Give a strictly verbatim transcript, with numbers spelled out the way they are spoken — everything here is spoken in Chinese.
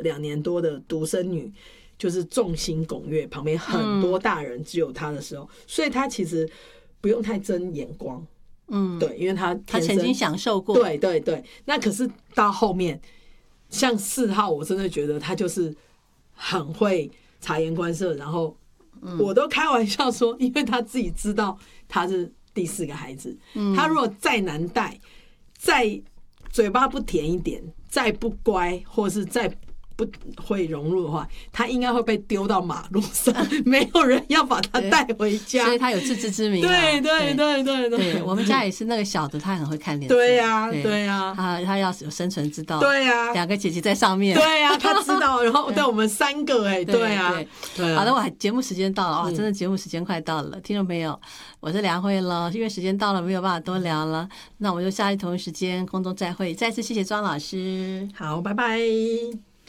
两年多的独生女，就是众星拱月，旁边很多大人，只有她的时候，嗯、所以她其实不用太争眼光。嗯，对，因为她她曾经享受过。 对对对，那可是到后面，像四号，我真的觉得她就是很会察言观色，然后我都开玩笑说，因为她自己知道她是第四个孩子，嗯、她如果再难带，再嘴巴不甜一点，再不乖，或是再不会融入的话，他应该会被丢到马路上，没有人要把他带回家， 所以他有自知之明、啊。 对对对对对, 对，我们家也是那个小的，他很会看脸色。 对呀、啊、对呀、啊， 他他要有生存之道。 对呀、啊， 两个姐姐在上面。 对呀、啊，他知道，然后对我们三个哎、欸，对呀、啊， 对啊。好的，我节目时间到了啊、哦，真的节目时间快到了，嗯、听众朋友，我是梁慧了，因为时间到了没有办法多聊了，那我们就下一同一时间空中再会，再次谢谢庄老师， 好，拜拜。